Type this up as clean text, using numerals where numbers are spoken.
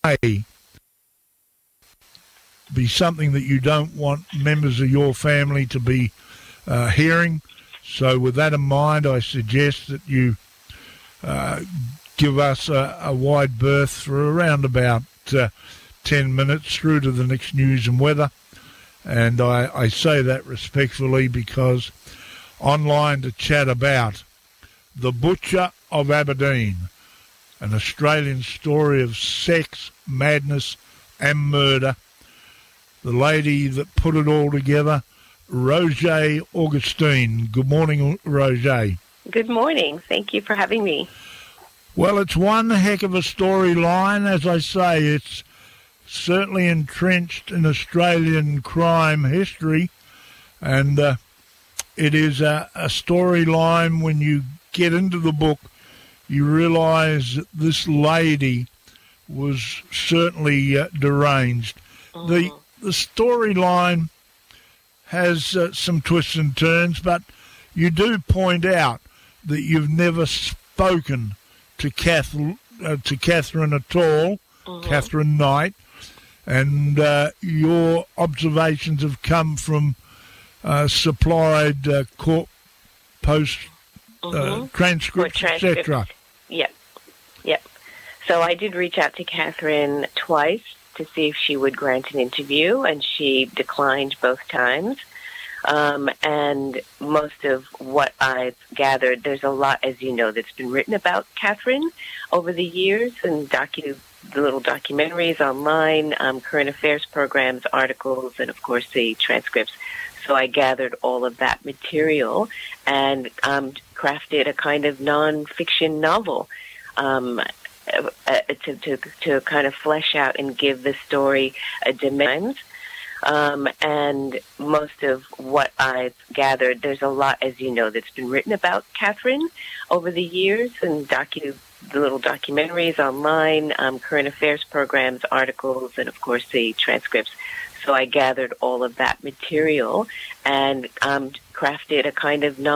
be something that you don't want members of your family to be hearing. So with that in mind, I suggest that you give us a wide berth for around about 10 minutes through to the next news and weather. And I say that respectfully because online to chat about The Butcher of Aberdeen, an Australian story of sex, madness and murder. The lady that put it all together, Roger Augustine. Good morning, Roger. Good morning. Thank you for having me. Well, it's one heck of a storyline. As I say, it's certainly entrenched in Australian crime history, and it is a storyline. When you get into the book, you realise that this lady was certainly deranged. The storyline has some twists and turns, but you do point out that you've never spoken to Catherine at all, Catherine Knight, and your observations have come from supplied court post transcripts, etc. Yep. So I did reach out to Catherine twice to see if she would grant an interview, and she declined both times. And most of what I've gathered, there's a lot, as you know, that's been written about Catherine over the years, and the little documentaries online, current affairs programs, articles, and of course the transcripts. So I gathered all of that material and crafted a kind of non-fiction novel to kind of flesh out and give the story a dimension. And most of what I've gathered, there's a lot, as you know, that's been written about Catherine over the years, and the little documentaries online, current affairs programs, articles, and of course the transcripts. So I gathered all of that material and crafted a kind of